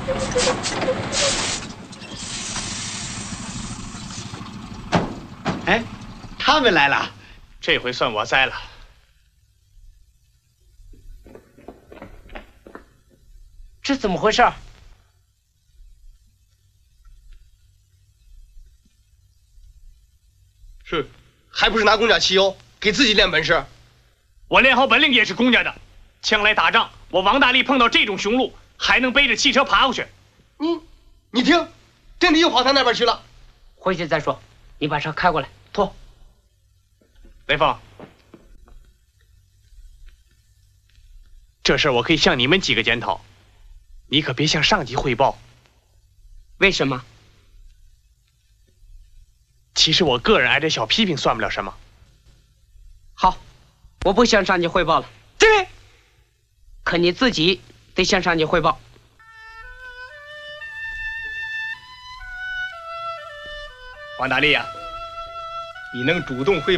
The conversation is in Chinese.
哎，他们来了， 这回算我栽了。 这怎么回事？ 是，还不是拿公家汽油给自己练本事？ 我练好本领也是公家的。将来打仗，我王大力碰到这种雄鹿，还能背着汽车爬过去。 你听，真的又跑他那边去了。 回去再说。你把车开过来，拖。 雷锋，这事我可以向你们几个检讨，你可别向上级汇报。 为什么？ 其实我个人挨点小批评算不了什么。 好，我不向上级汇报了。 对。 可你自己得向上级汇报。 王大力呀，你能主动汇报